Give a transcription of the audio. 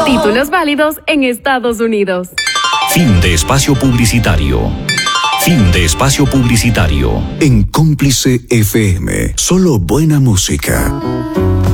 Títulos válidos en Estados Unidos. Fin de espacio publicitario. Fin de espacio publicitario. En Cómplice FM, solo buena música.